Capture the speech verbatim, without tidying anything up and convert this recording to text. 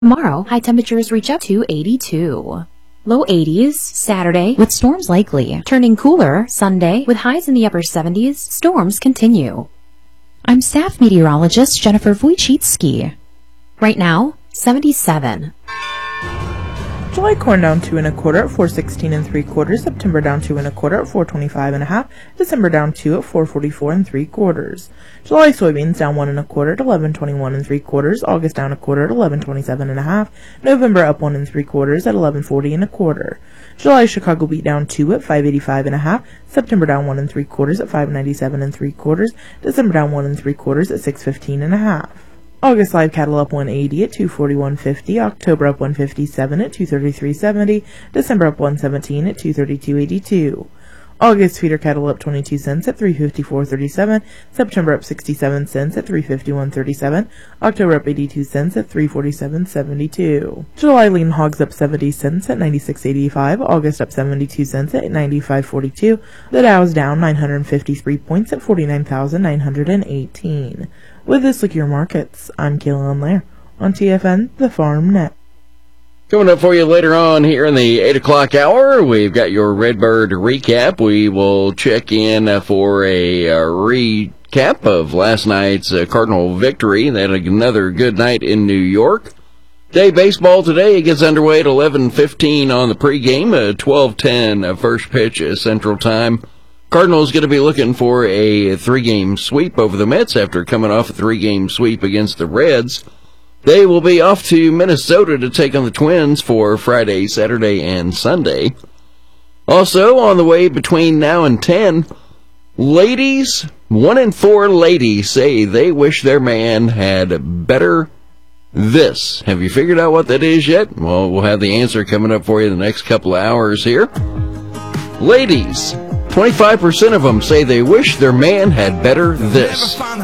Tomorrow, high temperatures reach up to eighty-two. Low eighties Saturday with storms likely. Turning cooler Sunday with highs in the upper seventies. Storms continue. I'm staff meteorologist Jennifer Wojcicki. Right now, seventy-seven. July corn down two and a quarter at four sixteen and three quarters. September down two and a quarter at four twenty-five and a half. December down two at four forty-four and three quarters. July soybeans down one and a quarter at eleven twenty-one and three quarters. August down a quarter at eleven twenty-seven and a half. November up one and three quarters at eleven forty and a quarter. July Chicago beet down two at five eighty-five and a half. September down one and three quarters at five ninety-seven and three quarters. December down one and three quarters at six fifteen and a half. August live cattle up one eighty at two forty-one fifty. October up one fifty-seven at two thirty-three seventy. December up one seventeen at two thirty-two eighty-two. August feeder cattle up twenty-two cents at three fifty-four thirty-seven. September up sixty-seven cents at three fifty-one thirty-seven. October up eighty-two cents at three forty-seven seventy-two. July lean hogs up seventy cents at ninety-six eighty-five. August up seventy-two cents at ninety-five forty-two. The Dow's down nine hundred fifty-three points at forty-nine thousand nine hundred eighteen. With this, look at your markets. I'm Kaylin Lair on T F N, the Farm Net. Coming up for you later on here in the eight o'clock hour, we've got your Redbird recap. We will check in for a, a recap of last night's uh, Cardinal victory. They had another good night in New York. Day baseball today, it gets underway at eleven fifteen on the pregame, uh, twelve ten uh, first pitch uh, Central Time. Cardinals going to be looking for a three-game sweep over the Mets after coming off a three-game sweep against the Reds. They will be off to Minnesota to take on the Twins for Friday, Saturday, and Sunday. Also, on the way between now and ten, ladies, one in four ladies say they wish their man had better this. Have you figured out what that is yet? Well, we'll have the answer coming up for you in the next couple of hours here. Ladies, twenty-five percent of them say they wish their man had better this.